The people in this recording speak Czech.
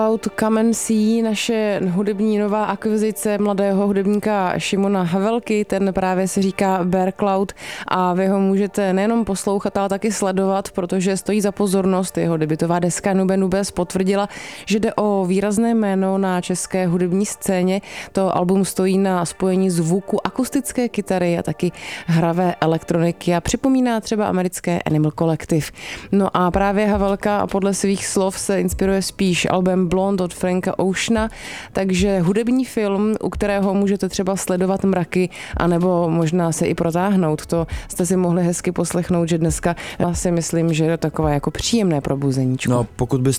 Come and See, naše hudební nová akvizice mladého hudebníka Šimona Havelky, ten právě se říká Bear Cloud a vy ho můžete nejenom poslouchat, ale taky sledovat, protože stojí za pozornost. Jeho debutová deska Nube Nubes potvrdila, že jde o výrazné jméno na české hudební scéně. To album stojí na spojení zvuku akustické kytary a taky hravé elektroniky a připomíná třeba americké Animal Collective. No a právě Havelka podle svých slov se inspiruje spíš album Blonde od Franka Oceana, takže hudební film, u kterého můžete třeba sledovat mraky, anebo možná se i protáhnout. To jste si mohli hezky poslechnout, že dneska si myslím, že je takové jako příjemné probuzeníčko. No, pokud byste